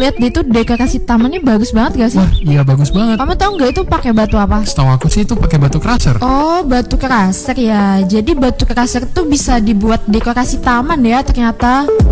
lihat deh itu dekorasi tamannya bagus banget gak sih? Wah, iya bagus banget. Kamu tahu nggak itu pakai batu apa? Setahu aku sih itu pakai batu crusher. Oh, batu crusher ya. Jadi batu crusher tuh bisa dibuat dekorasi taman ya ternyata.